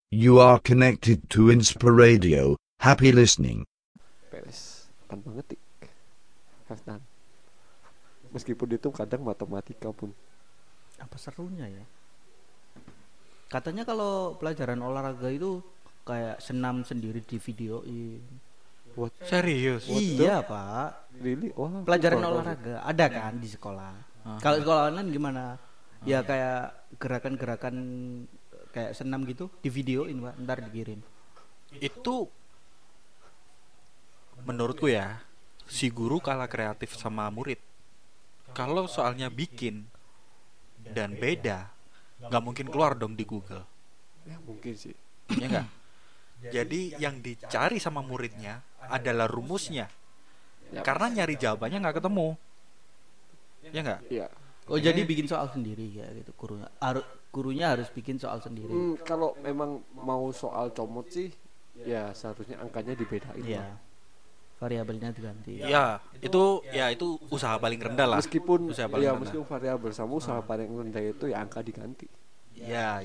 You are connected to Inspiradio. Happy listening. Beres tanpa ngetik. Have done. Meskipun itu kadang matematika pun. Apa serunya ya? Katanya kalau pelajaran olahraga itu kayak senam sendiri di videoin. What? Serius? Iya pak. Really? Wah, Pelajaran aku olahraga ada kan di sekolah. Kalau sekolah online gimana? Ya kayak gerakan-gerakan kayak senam gitu di videoin pak, ntar dikirim. Itu menurutku ya, si guru kalah kreatif sama murid. Kalau soalnya bikin dan beda, nggak mungkin keluar dong di Google. Ya mungkin sih. Ya nggak? Jadi yang dicari sama muridnya adalah rumusnya. Ya, Karena nyari jawabannya nggak ketemu. Ya nggak? Iya. Oh jadi bikin soal sendiri ya gitu gurunya harus bikin soal sendiri. Kalau memang mau soal comot sih, ya seharusnya angkanya dibedain. Iya. lah. Variabelnya diganti. Ya, itu usaha paling rendah lah. Meskipun Usaha paling ya rendah. meskipun variabel sama usaha paling rendah itu ya angka diganti. Ya.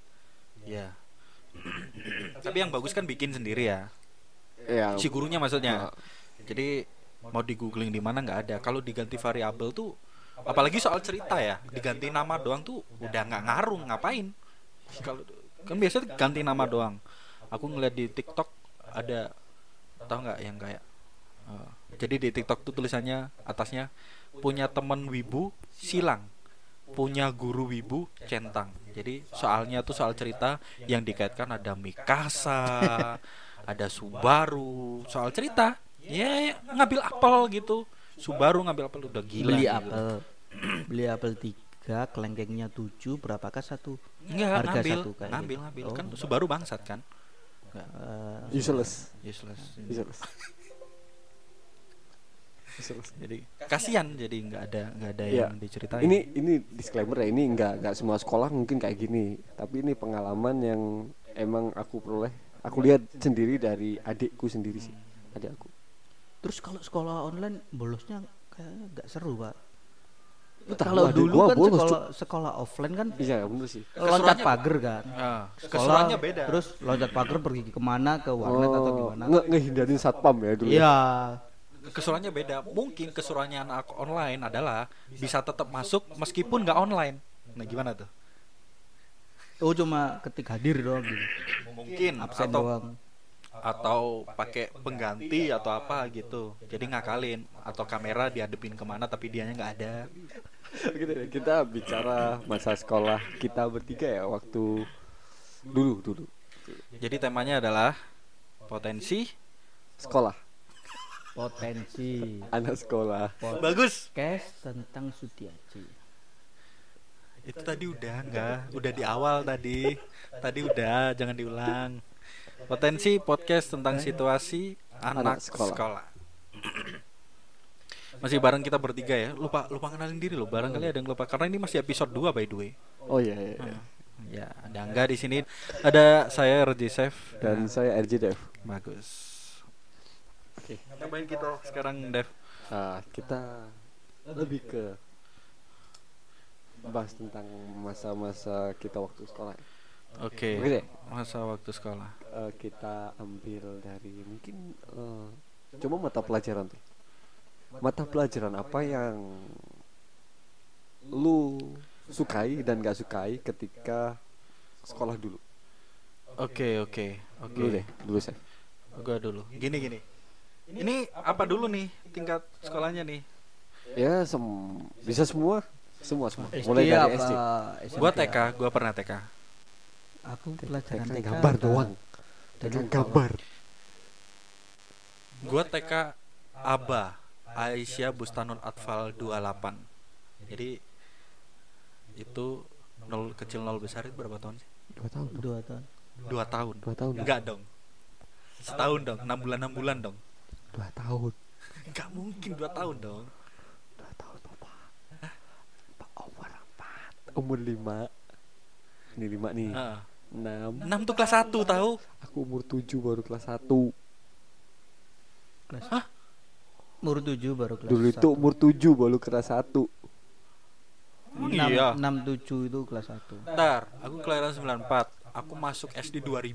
Tapi yang bagus kan bikin sendiri ya. Ya. Si gurunya maksudnya. Nah. Jadi mau di googling di mana nggak ada. Kalau diganti variabel tuh, apalagi soal cerita ya, diganti nama doang tuh udah nggak ngaruh ngapain. Kalau kan biasanya ganti nama doang. Aku ngeliat di TikTok ada, tahu nggak yang kayak, jadi di TikTok tuh tulisannya atasnya, punya temen wibu silang, punya guru wibu centang. Jadi soalnya tuh soal cerita yang dikaitkan ada Mikasa, ada Subaru, soal cerita. Ya ngambil apel gitu. Subaru ngambil apel udah gila. Beli gitu. apel. Beli apel 3, kelengkengnya 7, berapakah satu? Enggak, Harga ngambil, satu kayak ngambil, gitu. ngambil. Oh. Kan Subaru bangsat kan. Useless. Useless. Useless. Jadi kasihan, jadi nggak ada Ya. yang diceritain. Ini disclaimer ya, ini nggak semua sekolah mungkin kayak gini. Tapi ini pengalaman yang emang aku lihat sendiri dari adikku sendiri sih. Adik aku. Terus kalau sekolah online bolosnya kayaknya nggak seru pak. Entah, Kalau adik dulu gua kan bolos, sekolah offline kan Iya bener sih. loncat pagar kan. Keseruannya beda. Terus loncat pagar pergi kemana, ke warnet atau gimana? Ngehindarin satpam ya dulu. Iya. Keseruannya beda. Mungkin keseruannya anak online adalah bisa tetap masuk meskipun nggak online. Nah gimana tuh? Oh cuma ketik hadir doang gitu. Mungkin Absen atau doang. atau pakai pengganti atau apa gitu. Jadi ngakalin atau kamera dihadepin kemana tapi dianya nggak ada. Oke deh, kita bicara masa sekolah kita bertiga ya waktu dulu. Jadi temanya adalah potensi. Sekolah, Potensi anak sekolah. Bagus. podcast tentang Sutiaji. Itu tadi udah di awal tadi. Tadi udah, jangan diulang. Potensi podcast tentang situasi anak sekolah. Masih bareng kita bertiga ya. Lupa kenalin diri lo. Barangkali ada yang lupa karena ini masih episode 2 by the way. Oh iya. Ya, ada Angga di sini. Ada saya RJ Chef Dan saya RJ Dev. bagus. Oke, ngapain kita sekarang, Dev? Kita lebih ke bahas tentang masa-masa kita waktu sekolah. Oke. Oke deh. Masa waktu sekolah. Kita ambil dari mungkin coba mata pelajaran tuh. Mata pelajaran apa yang lu sukai dan gak sukai ketika sekolah dulu? Oke. Dulu saya. Gua dulu. Gini. Ini apa dulu nih tingkat sekolahnya nih? Ya bisa semua. SD Mulai dari apa? SD. SMP? Gua TK, gua pernah TK. Aku pelajaran TK. Gambar doang. Dengan gambar. Gua TK ABA, Aisyah Bustanul Atfal 28. Jadi itu 0 kecil 0 besar itu berapa tahun sih? 2 tahun. 2 tahun. 2 tahun. 2 tahun. Enggak dong. Setahun dong, 6 bulan dong. 2 tahun. Enggak mungkin 2 tahun dong. 2 tahun Papa. Umur 4. Umur 5. Ini 5 nih. 6. 6 tuh kelas 1 tahu. Aku umur 7 baru kelas 1. Kelas. Umur 7 baru kelas. Dulu itu umur 7 baru kelas 1. Iya. 67 itu kelas 1. Ntar, aku kelahiran 94. Aku masuk SD 2000.